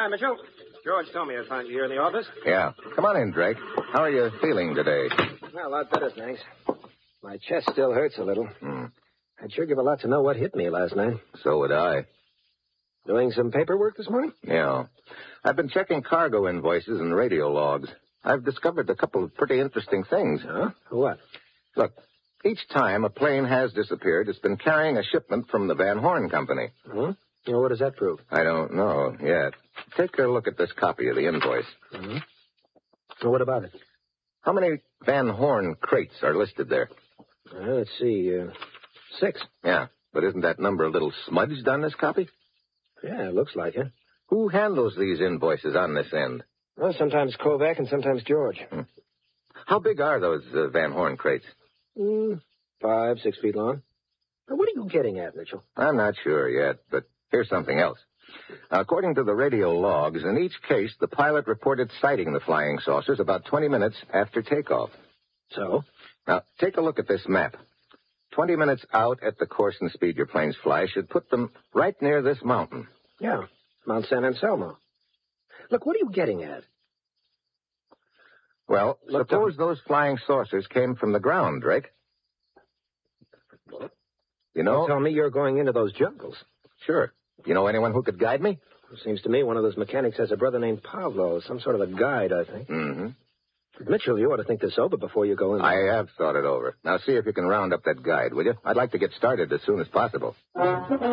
Hi, Mitchell. George told me I'd find you here in the office. Yeah. Come on in, Drake. How are you feeling today? Well, a lot better, thanks. My chest still hurts a little. I'd sure give a lot to know what hit me last night. So would I. Doing some paperwork this morning? Yeah. I've been checking cargo invoices and radio logs. I've discovered a couple of pretty interesting things. Huh? What? Look, each time a plane has disappeared, it's been carrying a shipment from the Van Horn Company. Well, what does that prove? I don't know yet. Take a look at this copy of the invoice. Well, what about it? How many Van Horn crates are listed there? Let's see, 6. Yeah, but isn't that number a little smudged on this copy? Yeah, it looks like it. Who handles these invoices on this end? Well, sometimes Kovac and sometimes George. How big are those Van Horn crates? 5, 6 feet long. Now, what are you getting at, Mitchell? I'm not sure yet, but here's something else. According to the radio logs, in each case, the pilot reported sighting the flying saucers about 20 minutes after takeoff. So? Now, take a look at this map. 20 minutes out at the course and speed your planes fly should put them right near this mountain. Yeah, Mount San Anselmo. Look, what are you getting at? Well, suppose those flying saucers came from the ground, Drake. What? You know... Don't tell me you're going into those jungles. Sure. You know anyone who could guide me? It seems to me one of those mechanics has a brother named Pavlo, some sort of a guide, I think. Mitchell, you ought to think this over before you go in there. I have thought it over. Now see if you can round up that guide, will you? I'd like to get started as soon as possible.